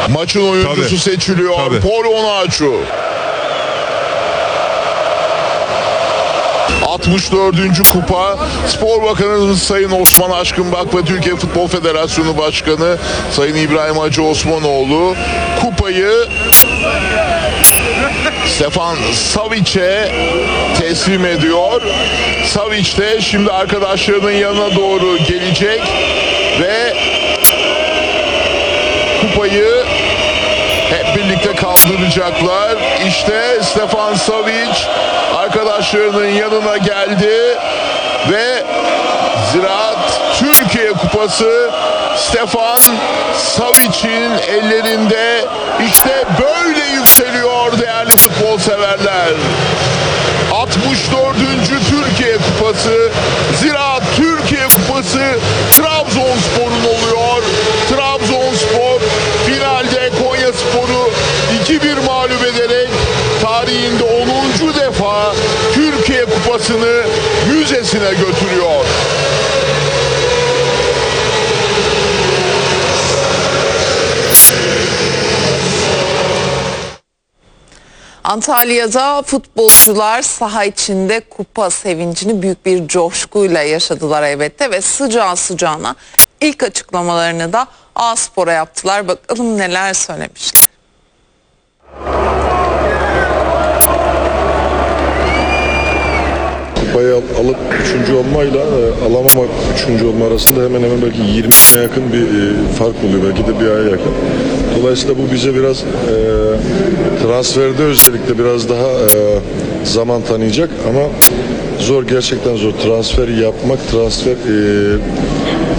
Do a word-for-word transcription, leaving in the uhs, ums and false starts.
Maçın oyuncusu Tabii. seçiliyor. Tabii. Paul Onuachu. altmış dördüncü kupa. Spor Bakanımız Sayın Osman Aşkınbak ve Türkiye Futbol Federasyonu Başkanı Sayın İbrahim Hacı Osmanoğlu kupayı Stefan Savic'e teslim ediyor. Savic de şimdi arkadaşlarının yanına doğru gelecek ve kupayı hep birlikte kaldıracaklar. İşte Stefan Savic arkadaşlarının yanına geldi ve Ziraat Türkiye Kupası Stefan Savic'in ellerinde. İşte böyle yükseliyor değerli futbol severler. altmış dördüncü Türkiye Kupası, Ziraat Türkiye Kupası Trabzonspor'un oluyor. Trabzonspor finalde Konyaspor'u iki bir mağlup ederek tarihinde onuncu defa Türkiye Kupası'nı müzesine götürüyor. Antalya'da futbolcular saha içinde kupa sevincini büyük bir coşkuyla yaşadılar elbette ve sıcağı sıcağına ilk açıklamalarını da A-Spor'a yaptılar. Bakalım neler söylemişler. Kupayı al, alıp üçüncü olmayla e, alamamak üçüncü olma arasında hemen hemen belki yirmiye yakın bir e, fark oluyor. Belki de bir aya yakın. Dolayısıyla bu bize biraz e, transferde özellikle biraz daha e, zaman tanıyacak ama zor, gerçekten zor. Transfer yapmak, transfer e,